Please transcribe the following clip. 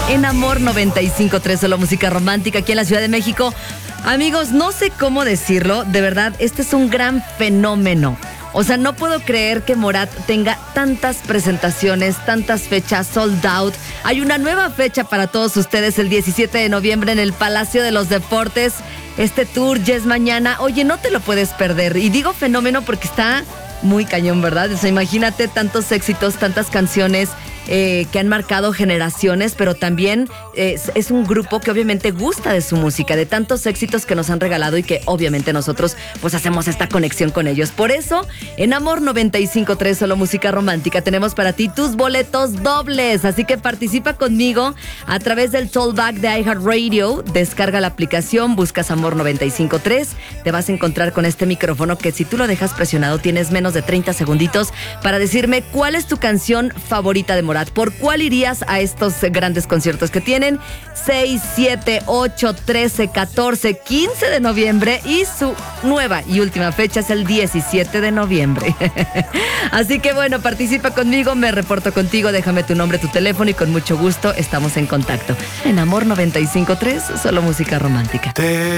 En Amor 95.3, solo música romántica aquí en la Ciudad de México. Amigos, no sé cómo decirlo, de verdad, este es un gran fenómeno. O sea, no puedo creer que Morat tenga tantas presentaciones, tantas fechas, sold out. Hay una nueva fecha para todos ustedes el 17 de noviembre en el Palacio de los Deportes. Este tour ya es mañana. Oye, no te lo puedes perder. Y digo fenómeno porque está muy cañón, ¿verdad? O sea, imagínate tantos éxitos, tantas canciones que han marcado generaciones, pero también es un grupo que obviamente gusta de su música, de tantos éxitos que nos han regalado y que obviamente nosotros pues hacemos esta conexión con ellos. Por eso, en Amor 95.3, solo música romántica, tenemos para ti tus boletos dobles. Así que participa conmigo a través del Tollback de iHeartRadio. Descarga la aplicación, buscas Amor 95.3, te vas a encontrar con este micrófono que si tú lo dejas presionado tienes menos de 30 segunditos para decirme cuál es tu canción favorita de Morat. ¿Por cuál irías a estos grandes conciertos que tienen? 6, 7, 8, 13, 14, 15 de noviembre y su nueva y última fecha es el 17 de noviembre. Así que bueno, participa conmigo, me reporto contigo, déjame tu nombre, tu teléfono y con mucho gusto estamos en contacto. En Amor 95.3, solo música romántica.